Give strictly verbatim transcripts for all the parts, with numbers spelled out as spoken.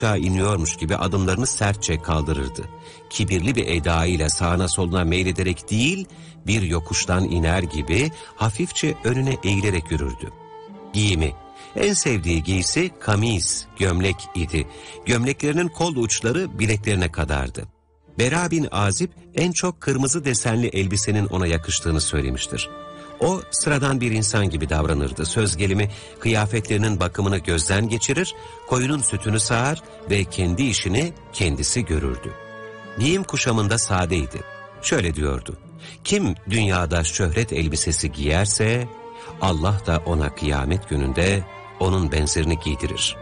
aşağı iniyormuş gibi adımlarını sertçe kaldırırdı. Kibirli bir edayla sağına soluna meylederek değil, bir yokuştan iner gibi hafifçe önüne eğilerek yürürdü. Giyimi, en sevdiği giysi kamis, gömlek idi. Gömleklerinin kol uçları bileklerine kadardı. Bera bin Azib en çok kırmızı desenli elbisenin ona yakıştığını söylemiştir. O sıradan bir insan gibi davranırdı. Söz gelimi kıyafetlerinin bakımını gözden geçirir, koyunun sütünü sağar ve kendi işini kendisi görürdü. Giyim kuşamında sadeydi. Şöyle diyordu: kim dünyada şöhret elbisesi giyerse Allah da ona kıyamet gününde onun benzerini giydirir.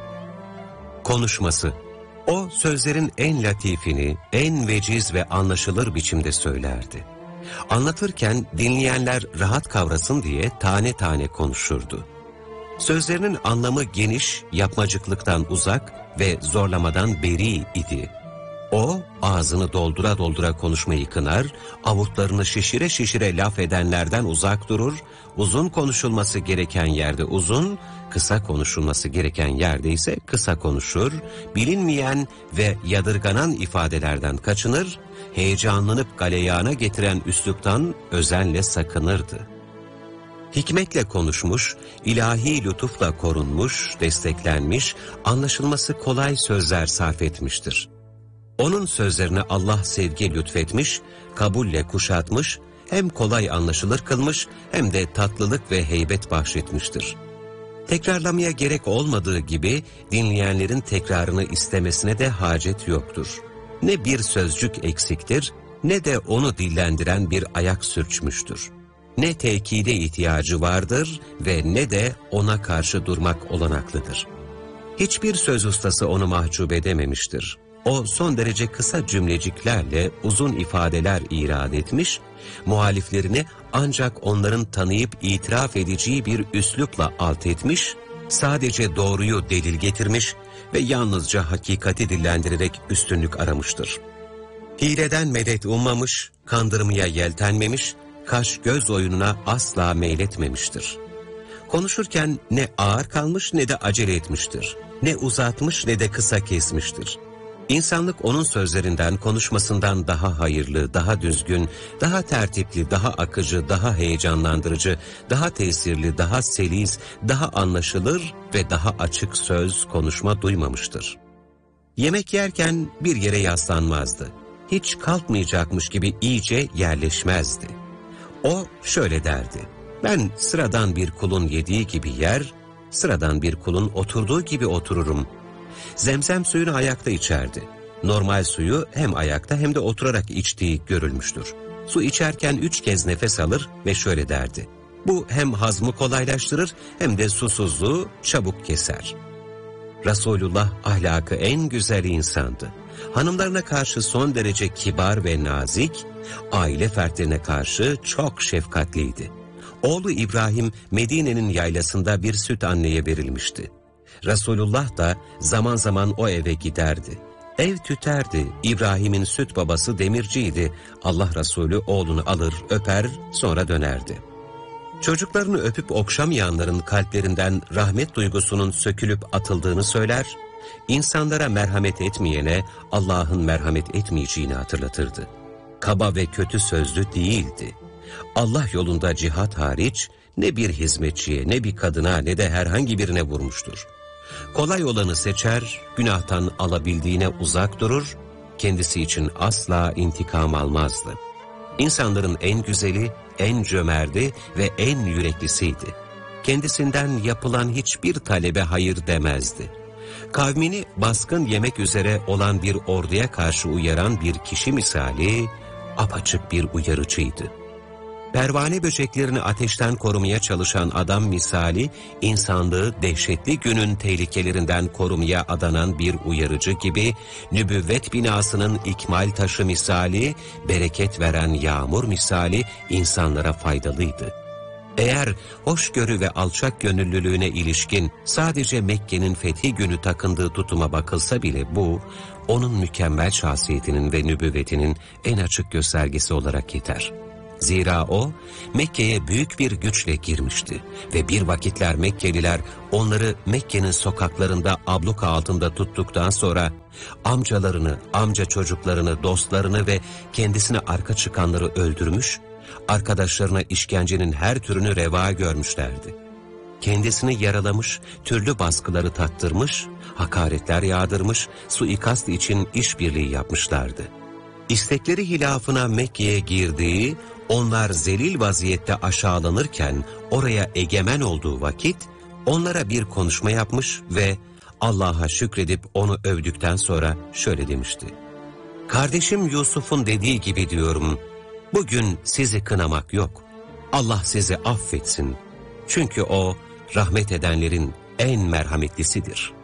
Konuşması. O sözlerin en latifini, en veciz ve anlaşılır biçimde söylerdi. Anlatırken dinleyenler rahat kavrasın diye tane tane konuşurdu. Sözlerinin anlamı geniş, yapmacıklıktan uzak ve zorlamadan beri idi. O ağzını doldura doldura konuşmayı kınar, avurtlarını şişire şişire laf edenlerden uzak durur, uzun konuşulması gereken yerde uzun, kısa konuşulması gereken yerde ise kısa konuşur, bilinmeyen ve yadırganan ifadelerden kaçınır, heyecanlanıp galeyana getiren üsluptan özenle sakınırdı. Hikmetle konuşmuş, ilahi lütufla korunmuş, desteklenmiş, anlaşılması kolay sözler sarf etmiştir. Onun sözlerine Allah sevgi lütfetmiş, kabulle kuşatmış, hem kolay anlaşılır kılmış hem de tatlılık ve heybet bahşetmiştir. Tekrarlamaya gerek olmadığı gibi dinleyenlerin tekrarını istemesine de hacet yoktur. Ne bir sözcük eksiktir, ne de onu dillendiren bir ayak sürçmüştür. Ne tekide ihtiyacı vardır ve ne de ona karşı durmak olanaklıdır. Hiçbir söz ustası onu mahcup edememiştir. O son derece kısa cümleciklerle uzun ifadeler irad etmiş, muhaliflerini ancak onların tanıyıp itiraf edeceği bir üslupla alt etmiş, sadece doğruyu delil getirmiş ve yalnızca hakikati dillendirerek üstünlük aramıştır. Hileden medet ummamış, kandırmaya yeltenmemiş, kaş göz oyununa asla meyletmemiştir. Konuşurken ne ağır kalmış ne de acele etmiştir. Ne uzatmış ne de kısa kesmiştir. İnsanlık onun sözlerinden, konuşmasından daha hayırlı, daha düzgün, daha tertipli, daha akıcı, daha heyecanlandırıcı, daha tesirli, daha seliz, daha anlaşılır ve daha açık söz, konuşma duymamıştır. Yemek yerken bir yere yaslanmazdı. Hiç kalkmayacakmış gibi iyice yerleşmezdi. O şöyle derdi: ben sıradan bir kulun yediği gibi yer, sıradan bir kulun oturduğu gibi otururum. Zemzem suyunu ayakta içerdi. Normal suyu hem ayakta hem de oturarak içtiği görülmüştür. Su içerken üç kez nefes alır ve şöyle derdi: bu hem hazmı kolaylaştırır hem de susuzluğu çabuk keser. Resulullah ahlakı en güzel insandı. Hanımlarına karşı son derece kibar ve nazik, aile fertlerine karşı çok şefkatliydi. Oğlu İbrahim Medine'nin yaylasında bir süt anneye verilmişti. Resulullah da zaman zaman o eve giderdi. Ev tüterdi. İbrahim'in süt babası demirciydi. Allah Resulü oğlunu alır, öper, sonra dönerdi. Çocuklarını öpüp okşamayanların kalplerinden rahmet duygusunun sökülüp atıldığını söyler, insanlara merhamet etmeyene Allah'ın merhamet etmeyeceğini hatırlatırdı. Kaba ve kötü sözlü değildi. Allah yolunda cihat hariç ne bir hizmetçiye, ne bir kadına, ne de herhangi birine vurmuştur. Kolay olanı seçer, günahtan alabildiğine uzak durur, kendisi için asla intikam almazdı. İnsanların en güzeli, en cömerti ve en yüreklisiydi. Kendisinden yapılan hiçbir talebe hayır demezdi. Kavmini baskın yemek üzere olan bir orduya karşı uyaran bir kişi misali, apaçık bir uyarıcıydı. Pervane böceklerini ateşten korumaya çalışan adam misali, insanlığı dehşetli günün tehlikelerinden korumaya adanan bir uyarıcı gibi, nübüvvet binasının ikmal taşı misali, bereket veren yağmur misali insanlara faydalıydı. Eğer hoşgörü ve alçak gönüllülüğüne ilişkin sadece Mekke'nin fethi günü takındığı tutuma bakılsa bile bu, onun mükemmel şahsiyetinin ve nübüvvetinin en açık göstergesi olarak yeter. Zira o, Mekke'ye büyük bir güçle girmişti ve bir vakitler Mekkeliler onları Mekke'nin sokaklarında abluka altında tuttuktan sonra amcalarını, amca çocuklarını, dostlarını ve kendisine arka çıkanları öldürmüş, arkadaşlarına işkencenin her türünü reva görmüşlerdi. Kendisini yaralamış, türlü baskıları tattırmış, hakaretler yağdırmış, suikast için işbirliği yapmışlardı. İstekleri hilafına Mekke'ye girdiği, onlar zelil vaziyette aşağılanırken oraya egemen olduğu vakit onlara bir konuşma yapmış ve Allah'a şükredip onu övdükten sonra şöyle demişti. Kardeşim Yusuf'un dediği gibi diyorum, bugün sizi kınamak yok. Allah sizi affetsin. Çünkü o rahmet edenlerin en merhametlisidir.